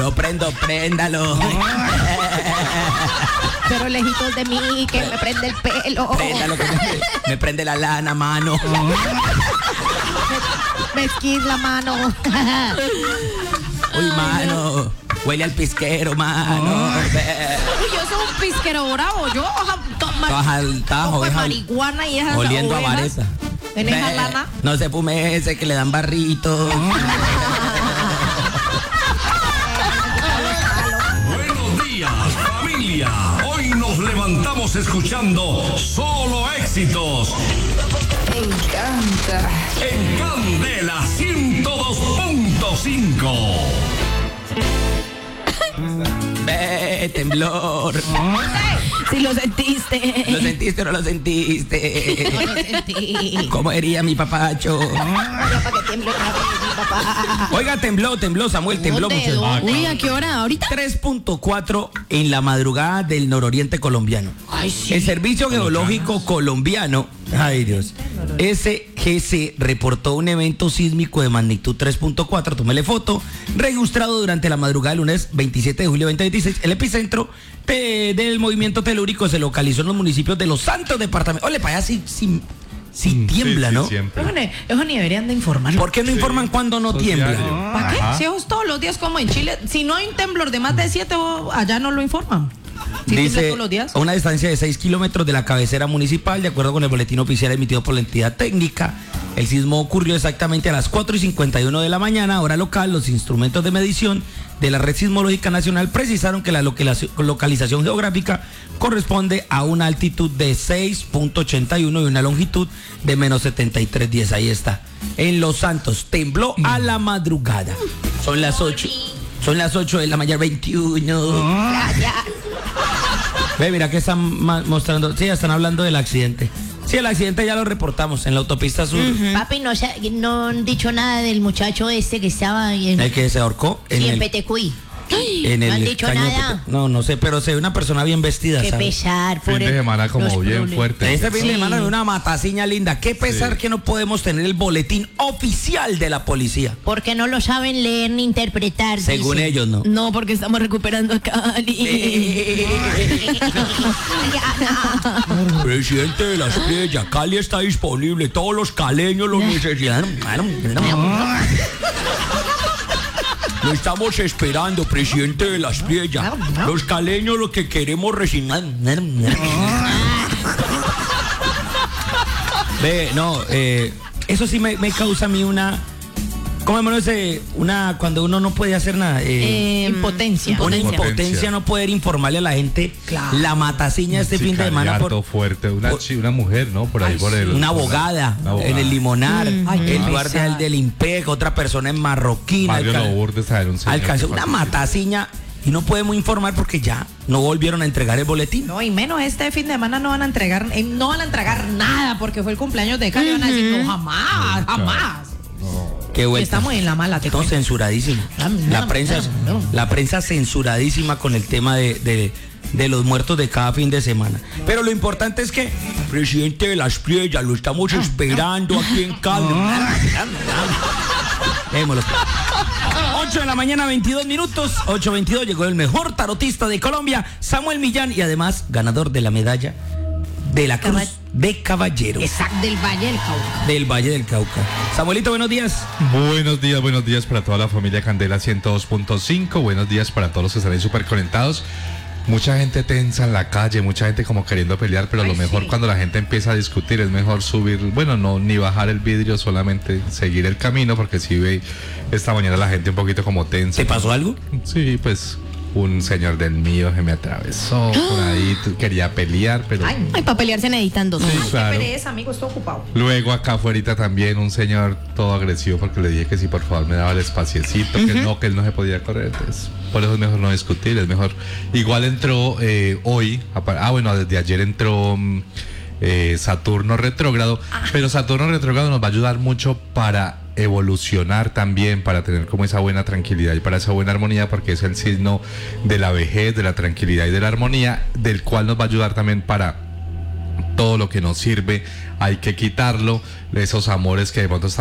lo prendo, préndalo. Pero lejitos de mí, que me prende el pelo. Préndalo, que me prende la lana, mano. Me esquiz la mano. Uy, mano. Huele al pisquero, mano. Uy, yo soy un pisquero bravo. Yo Baja al tajo, marihuana y esas oliendo a ovejas. vareta. ¿En esa lana? No se fume ese que le dan barrito. Buenos días, familia. Hoy nos levantamos escuchando solo éxitos. Me encanta. En Candela 102.5. Ve, temblor. Si lo sentiste. ¿Lo sentiste o no lo sentiste? No lo sentí. ¿Cómo hería mi papacho? Para que tiemble otra vez, mi papá. Oiga, tembló, Samuel, tembló ¿Dónde? mucho. Uy, ¿a qué hora? ¿Ahorita? 3.4 en la madrugada del nororiente colombiano. Ay, sí. El Servicio Geológico Colombiano, ay Dios, SGC, reportó un evento sísmico de magnitud 3.4, tómele foto, registrado durante la madrugada del lunes 27 de julio de 2026. El epicentro del movimiento telúrico se localizó en los municipios de Los Santos, departamento. Ole, para allá sí tiembla, sí, ¿no? Siempre. Eso ni deberían de informarlo. ¿Por qué no informan cuando no Eso es tiembla? diario. ¿Para qué? Ajá. Si es todos los días como en Chile. Si no hay un temblor de más de 7, allá no lo informan. Si tiembla Dice, todos los días. a una distancia de 6 kilómetros de la cabecera municipal, de acuerdo con el boletín oficial emitido por la entidad técnica, el sismo ocurrió exactamente a las 4:51 de la mañana, hora local. Los instrumentos de medición de la Red Sismológica Nacional precisaron que la localización geográfica corresponde a una altitud de 6.81 y una longitud de menos 73.10. Ahí está. En Los Santos, tembló a la madrugada. Son las 8. Son las 8 de la mañana, 21. Gracias. Ve, mira que están mostrando. Sí, ya están hablando del accidente. Sí, el accidente ya lo reportamos en la autopista sur. Papi, no han dicho nada del muchacho este que estaba en, El que se ahorcó en Petecuy. en ¿No el han dicho caño de nada? No sé, pero se ve una persona bien vestida, Qué ¿sabes? pesar. Fin por de semana como los bien problemas. fuerte. Este fin de Sí. semana de una mataciña linda. Qué pesar Sí. que no podemos tener el boletín oficial de la policía. Porque no lo saben leer ni interpretar. Según dicen. ellos, no. No, porque estamos recuperando a Cali. Presidente de las playas, Cali está disponible. Todos los caleños lo necesitan. Lo estamos esperando, presidente de las playas. Los caleños lo que queremos resignar. Ve, no, eso sí me causa a mí una. ¿Cómo cuando uno no puede hacer nada? Impotencia. Una Impotencia. impotencia no poder informarle a la gente la mataciña este fin de semana Sicariato fuerte. Una mujer, ¿no? Por ahí, por el. una abogada en el Limonar, Ay, qué el guardia pesar. del IMPEC, otra persona en Marroquín, Mario Lourdes, a ver, un señor alcanzó que una falleció. mataciña y no podemos informar porque ya no volvieron a entregar el boletín. No, y menos este fin de semana no van a entregar nada porque fue el cumpleaños de Cali. Van a decir, no, jamás. Qué vuelta. Estamos en la mala, te Estamos cuento. censuradísimos. La prensa censuradísima con el tema de los muertos de cada fin de semana. Pero lo importante es que, presidente de las playas, lo estamos esperando aquí en Cali. Démoslo. 8 de la mañana, 22 minutos. 8:22, llegó el mejor tarotista de Colombia, Samuel Millán, y además ganador de la medalla de la Cruz de Caballero Exacto, del Valle del Cauca. del Valle del Cauca. Samuelito, buenos días. Buenos días para toda la familia Candela 102.5. Buenos días para todos los que están ahí súper conectados. Mucha gente tensa en la calle, mucha gente como queriendo pelear, pero lo mejor cuando la gente empieza a discutir es mejor subir, no, ni bajar el vidrio, solamente seguir el camino, porque si ve esta mañana la gente un poquito como tensa. ¿Te pasó algo? Sí, pues un señor del mío que me atravesó por ahí, quería pelear, pero... Ay, Ay, para pelear se necesitan dos. Sí, claro. qué pereza, amigo, estoy ocupado. Luego acá afuera también un señor todo agresivo porque le dije que si por favor me daba el espaciecito, que él no se podía correr. Entonces, por eso es mejor no discutir, es mejor. Igual entró hoy, desde ayer entró Saturno retrógrado, pero Saturno retrógrado nos va a ayudar mucho para evolucionar también, para tener como esa buena tranquilidad y para esa buena armonía, porque es el signo de la vejez, de la tranquilidad y de la armonía, del cual nos va a ayudar también para todo lo que nos sirve. Hay que quitarlo, esos amores que de pronto